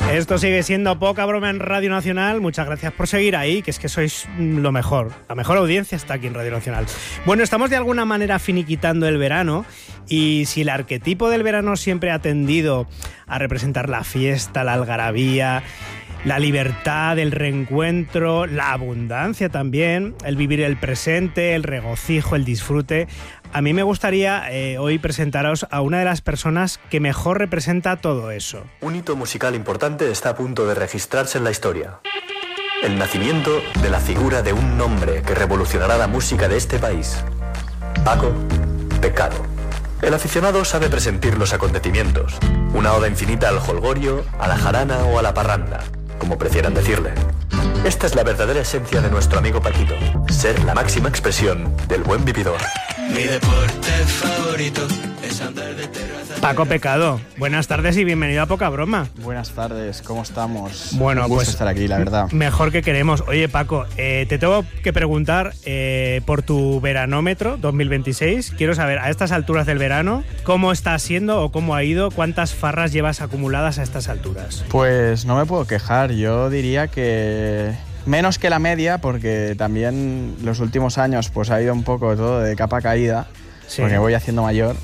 Esto sigue siendo Poca Broma en Radio Nacional. Muchas gracias por seguir ahí, que es que sois lo mejor. La mejor audiencia está aquí en Radio Nacional. Bueno, estamos de alguna manera finiquitando el verano, y si el arquetipo del verano siempre ha tendido a representar la fiesta, la algarabía, la libertad, el reencuentro, la abundancia también, el vivir el presente, el regocijo, el disfrute, a mí me gustaría hoy presentaros a una de las personas que mejor representa todo eso. Un hito musical importante está a punto de registrarse en la historia. El nacimiento de la figura de un nombre que revolucionará la música de este país. Paco Pecado. El aficionado sabe presentir los acontecimientos. Una oda infinita al jolgorio, a la jarana o a la parranda, como prefieran decirle. Esta es la verdadera esencia de nuestro amigo Paquito. Ser la máxima expresión del buen vividor. Mi deporte favorito es andar de terraza. Paco Pecado, buenas tardes y bienvenido a Poca Broma. Buenas tardes, ¿cómo estamos? Bueno, un gusto pues estar aquí, la verdad. Mejor que queremos. Oye, Paco, te tengo que preguntar por tu veranómetro 2026. Quiero saber, a estas alturas del verano, ¿cómo está siendo o cómo ha ido? ¿Cuántas farras llevas acumuladas a estas alturas? Pues no me puedo quejar, yo diría que menos que la media, porque también los últimos años pues ha ido un poco todo de capa caída, sí, porque voy haciendo mayor,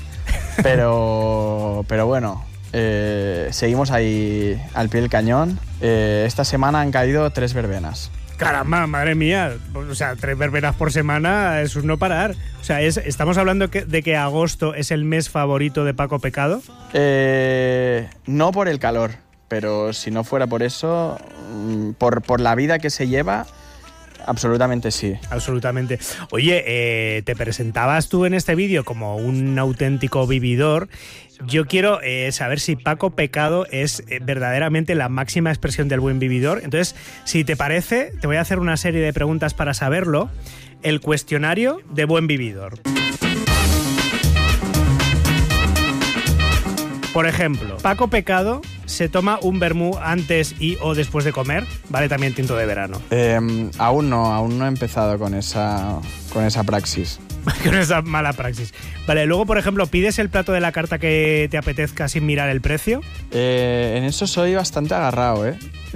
pero bueno, seguimos ahí al pie del cañón. Esta semana han caído 3 verbenas. Caramba, madre mía, o sea, 3 verbenas por semana es un no parar. O sea, est¿estamos hablando de que agosto es el mes favorito de Paco Pecado? No por el calor, pero si no fuera por eso, por la vida que se lleva, absolutamente sí. Absolutamente. Oye, te presentabas tú en este vídeo como un auténtico vividor. Yo quiero saber si Paco Pecado es verdaderamente la máxima expresión del buen vividor. Entonces, si te parece, te voy a hacer una serie de preguntas para saberlo. El cuestionario de buen vividor. Por ejemplo, Paco Pecado se toma un vermú antes y o después de comer, ¿vale? También tinto de verano. Aún no he empezado con esa praxis. Con esa mala praxis. Vale, luego, por ejemplo, ¿pides el plato de la carta que te apetezca sin mirar el precio? En eso soy bastante agarrado,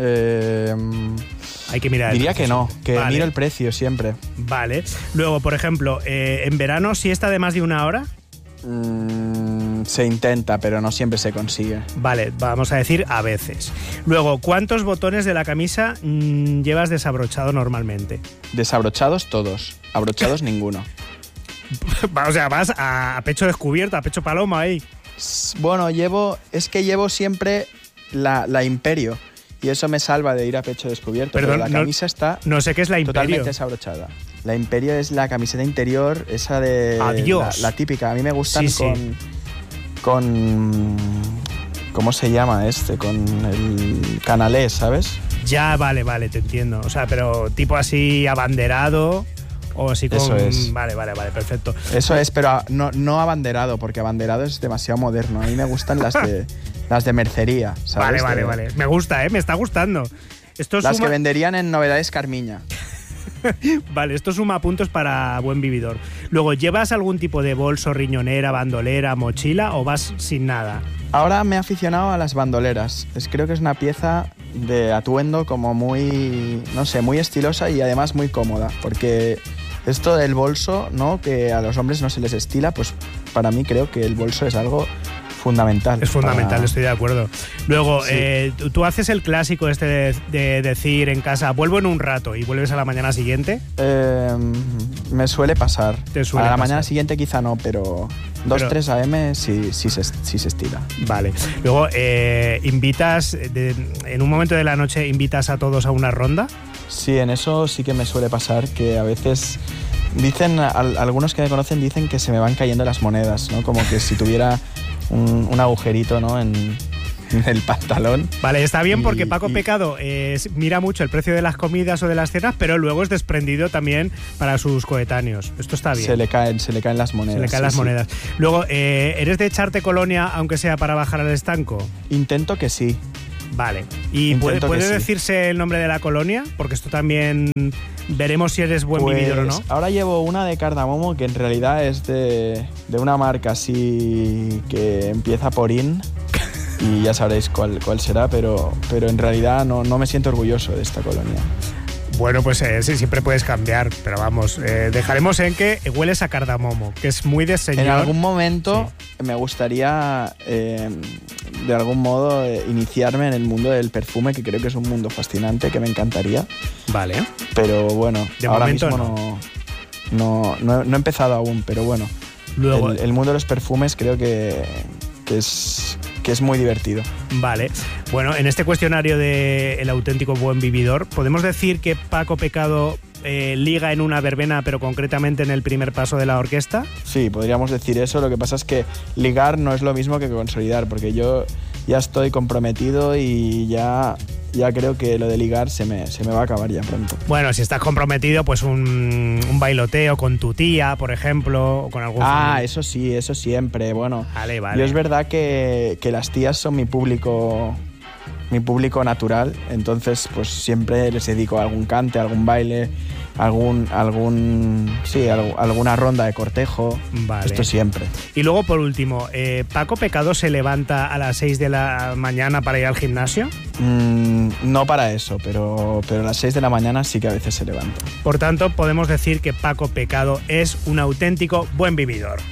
Hay que mirar el diría precio. Que no, que vale. Miro el precio siempre. Vale. Luego, por ejemplo, en verano, ¿siesta de más de 1 hora? Se intenta, pero no siempre se consigue. Vale, vamos a decir a veces. Luego, ¿cuántos botones de la camisa llevas desabrochado normalmente? Desabrochados todos, abrochados ninguno. O sea, vas a pecho descubierto, a pecho paloma ahí. Bueno, llevo siempre la Imperio, y eso me salva de ir a pecho descubierto. Perdón, pero la camisa está no sé qué es la Imperio. Totalmente desabrochada. La Imperio es la camiseta interior, esa de Adiós. La típica. A mí me gustan sí. con ¿cómo se llama este? Con el canalés, ¿sabes? Ya, vale, te entiendo. O sea, pero tipo así abanderado o así con... Eso es. Vale, perfecto. Eso es, pero no abanderado, porque abanderado es demasiado moderno. A mí me gustan las de mercería, ¿sabes? Vale. Me gusta, me está gustando. Esto las que venderían en Novedades Carmiña. Vale, esto suma puntos para buen vividor. Luego, ¿llevas algún tipo de bolso, riñonera, bandolera, mochila o vas sin nada? Ahora me he aficionado a las bandoleras. Creo que es una pieza de atuendo como muy, no sé, muy estilosa y además muy cómoda, porque esto del bolso, ¿no?, que a los hombres no se les estila, pues para mí creo que el bolso es algo fundamental. Es fundamental, estoy de acuerdo. Luego, sí. ¿tú haces el clásico este de decir en casa, vuelvo en un rato y vuelves a la mañana siguiente? Me suele pasar. La mañana siguiente quizá no, pero 2-3 AM sí se estira. Vale. Luego, ¿invitas, en un momento de la noche, invitas a todos a una ronda? Sí, en eso sí que me suele pasar, que a veces dicen, algunos que me conocen dicen que se me van cayendo las monedas, ¿no? Como que si tuviera un agujerito, ¿no?, en el pantalón. Vale, está bien porque Paco Pecado mira mucho el precio de las comidas o de las cenas, pero luego es desprendido también para sus coetáneos. Esto está bien. Se le caen las monedas. Se le caen las monedas. Luego, ¿eres de echarte colonia aunque sea para bajar al estanco? Intento que sí. Vale. ¿Y puede decirse el nombre de la colonia? Porque esto también veremos si eres buen vividor o no. Ahora llevo una de cardamomo que en realidad es de una marca así que empieza por in. y ya sabréis cuál será, pero en realidad no me siento orgulloso de esta colonia. Bueno, pues sí, siempre puedes cambiar, pero vamos, dejaremos en que hueles a cardamomo, que es muy de señor. En algún momento me gustaría, de algún modo, iniciarme en el mundo del perfume, que creo que es un mundo fascinante, que me encantaría. Vale. Pero bueno, de ahora momento mismo no he empezado aún, pero bueno. Luego, el mundo de los perfumes creo que es muy divertido. Vale. Bueno, en este cuestionario de El auténtico buen vividor, ¿podemos decir que Paco Pecado liga en una verbena, pero concretamente en el primer paso de la orquesta? Sí, podríamos decir eso. Lo que pasa es que ligar no es lo mismo que consolidar, porque yo ya estoy comprometido y ya creo que lo de ligar se me va a acabar ya pronto. Bueno, si estás comprometido, pues un bailoteo con tu tía, por ejemplo, o con algún familiar. Eso sí, eso siempre. Bueno, vale. Yo es verdad que las tías son mi público natural, entonces pues siempre les dedico algún cante, algún baile, alguna ronda de cortejo. Vale. Esto siempre. Y luego, por último, ¿Paco Pecado se levanta a las 6 de la mañana para ir al gimnasio? No para eso, pero a las 6 de la mañana sí que a veces se levanta. Por tanto, podemos decir que Paco Pecado es un auténtico buen vividor.